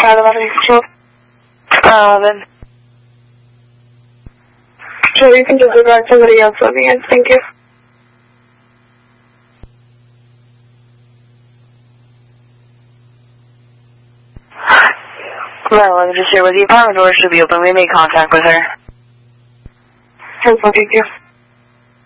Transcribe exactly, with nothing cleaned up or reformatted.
try the battery control. Uh, then. Sure, you can just regard somebody else on the end. Thank you. Well, let me just share with the apartment door should be open. We made contact with her. Thank you.